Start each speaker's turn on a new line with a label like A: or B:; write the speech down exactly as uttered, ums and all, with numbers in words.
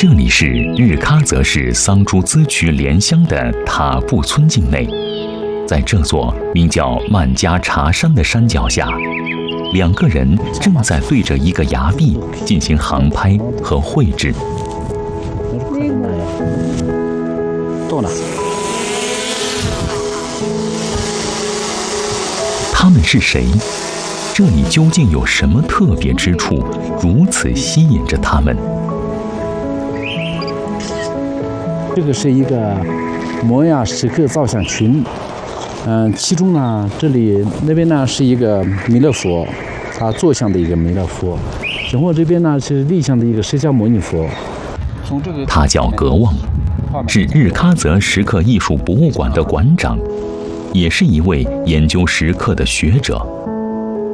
A: 这里是日喀则市桑珠孜区莲乡的塔布村境内，在这座名叫曼加查山的山脚下，两个人正在对着一个崖壁进行航拍和绘制。
B: 到哪？
A: 他们是谁？这里究竟有什么特别之处，如此吸引着他们？
B: 这个是一个摩崖石刻造像群，嗯、呃，其中呢，这里那边呢是一个弥勒佛，他坐像的一个弥勒佛，然后这边呢是立像的一个释迦牟尼佛。从这个
A: 他叫格旺，是日喀则石刻艺术博物馆的馆长，也是一位研究石刻的学者。